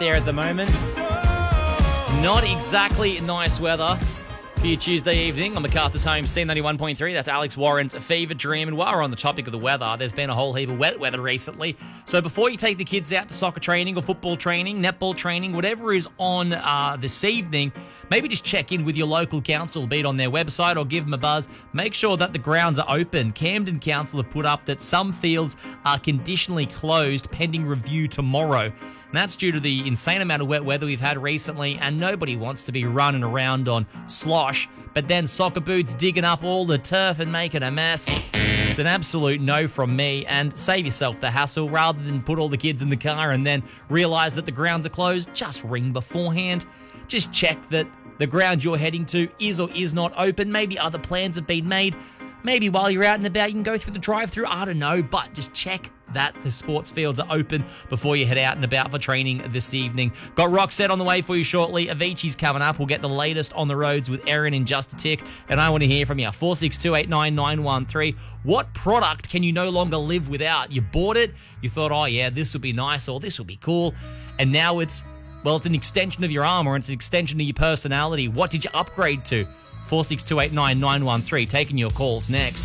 there at the moment. Not exactly nice weather for your Tuesday evening on MacArthur's Home, C91.3. That's Alex Warren's Fever Dream. And while we're on the topic of the weather, there's been a whole heap of wet weather recently. So before you take the kids out to soccer training or football training, netball training, whatever is on this evening, maybe just check in with your local council, be it on their website or give them a buzz. Make sure that the grounds are open. Camden Council have put up that some fields are conditionally closed pending review tomorrow. And that's due to the insane amount of wet weather we've had recently, and nobody wants to be running around on slosh, but then soccer boots digging up all the turf and making a mess. It's an absolute no from me, and save yourself the hassle. Rather than put all the kids in the car and then realise that the grounds are closed, just ring beforehand. Just check that the ground you're heading to is or is not open. Maybe other plans have been made. Maybe while you're out and about, you can go through the drive-thru. I don't know, but just check that the sports fields are open before you head out and about for training this evening. Got Roxette on the way for you shortly. Avicii's coming up. We'll get the latest on the roads with Erin in just a tick. And I want to hear from you. 462899913. What product can you no longer live without? You bought it. You thought, oh yeah, this will be nice or this will be cool. And now it's an extension of your arm or it's an extension of your personality. What did you upgrade to? 462899913. Taking your calls next.